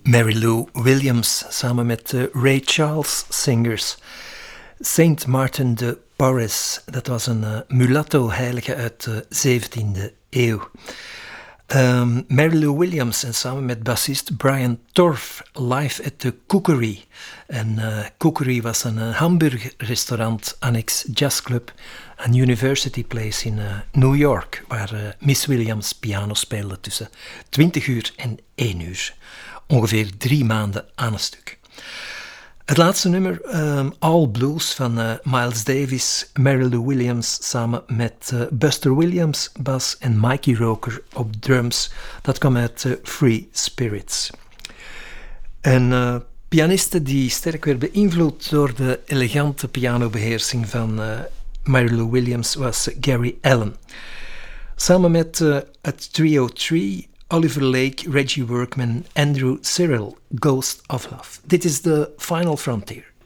Mary Lou Williams samen met de Ray Charles Singers. Saint Martin de Porres, dat was een mulatto-heilige uit de 17e eeuw. Mary Lou Williams en samen met bassist Brian Torf live at de Cookery. En Cookery was een hamburgerrestaurant annex jazzclub aan University Place in New York, waar Miss Williams piano speelde tussen 20 uur en 1 uur. Ongeveer 3 maanden aan een stuk. Het laatste nummer, All Blues van Miles Davis, Mary Lou Williams samen met Buster Williams, bas en Mikey Roker op drums. Dat kwam uit Free Spirits. Een pianiste die sterk werd beïnvloed door de elegante pianobeheersing van Mary Lou Williams was Gary Allan. Samen met het trio 3, Oliver Lake, Reggie Workman, Andrew Cyril, Ghost of Love. Dit is The Final Frontier.